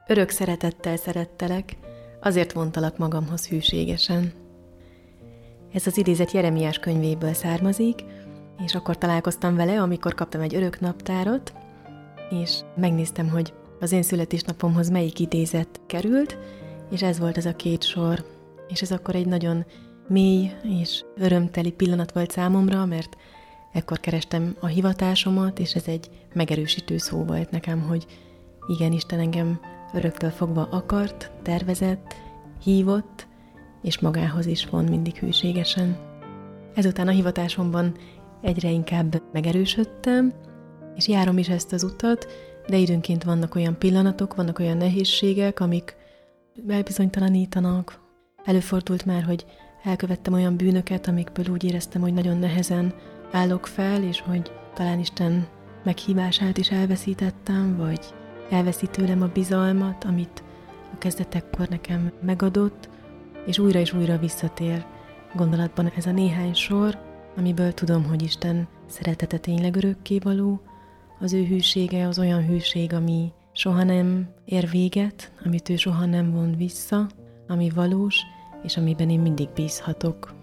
Örök szeretettel szerettelek, azért vontalak magamhoz hűségesen. Ez az idézet Jeremiás könyvéből származik, és akkor találkoztam vele, amikor kaptam egy örök naptárat, és megnéztem, hogy az én születésnapomhoz melyik idézet került, és ez volt ez a 2 sor. És ez akkor egy nagyon mély és örömteli pillanat volt számomra, mert ekkor kerestem a hivatásomat, és ez egy megerősítő szó volt nekem, hogy igen, Isten engem öröktől fogva akart, tervezett, hívott, és magához is von mindig hűségesen. Ezután a hivatásomban egyre inkább megerősödtem, és járom is ezt az utat, de időnként vannak olyan pillanatok, vannak olyan nehézségek, amik elbizonytalanítanak. Előfordult már, hogy elkövettem olyan bűnöket, amikből úgy éreztem, hogy nagyon nehezen állok fel, és hogy talán Isten meghívását is elveszítettem, vagy elveszi tőlem a bizalmat, amit a kezdetekkor nekem megadott, és újra visszatér gondolatban ez a néhány sor, amiből tudom, hogy Isten szeretete tényleg örökkévaló, az ő hűsége az olyan hűség, ami soha nem ér véget, amit ő soha nem von vissza, ami valós, és amiben én mindig bízhatok.